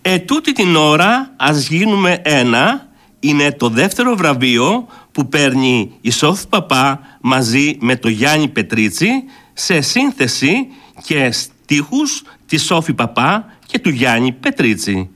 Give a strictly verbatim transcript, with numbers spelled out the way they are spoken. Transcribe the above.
Ετούτη την ώρα ας γίνουμε ένα είναι το δεύτερο βραβείο που παίρνει η Σόφη Παπά μαζί με το Γιάννη Πετρίτσι σε σύνθεση και στίχους της Σόφη Παπά και του Γιάννη Πετρίτσι.